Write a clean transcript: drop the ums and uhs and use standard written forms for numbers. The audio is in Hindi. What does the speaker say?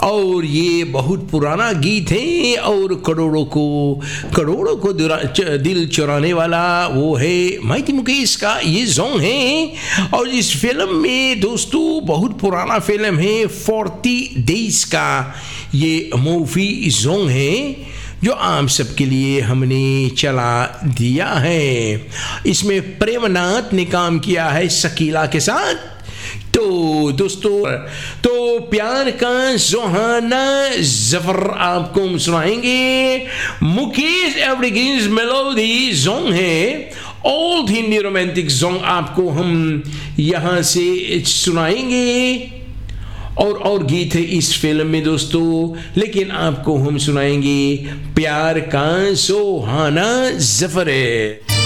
और ये बहुत पुराना गीत है और करोड़ों को दिल चुराने वाला वो है माइटी मुकेश का ये सॉन्ग है। और इस फिल्म में दोस्तों बहुत पुराना फिल्म है 40 डेज का ये मूवी सॉन्ग है जो आप सबके लिए हमने चला दिया है। इसमें प्रेमनाथ ने काम किया है शकीला के साथ। तो दोस्तों तो प्यार का सुहाना ज़फ़र आपको हम सुनाएंगे। मुकेश एवरीग्रीन्स मेलोडी सॉन्ग है, ओल्ड हिंदी रोमांटिक सॉन्ग आपको हम यहाँ से सुनाएंगे। और गीत है इस फिल्म में दोस्तों, लेकिन आपको हम सुनाएंगे प्यार का सुहाना ज़फ़र है।